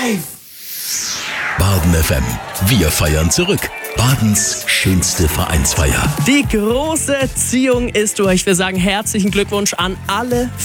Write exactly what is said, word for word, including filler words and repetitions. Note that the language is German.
Baden F M. Wir feiern zurück. Badens schönste Vereinsfeier. Die große Ziehung ist durch. Wir sagen herzlichen Glückwunsch an alle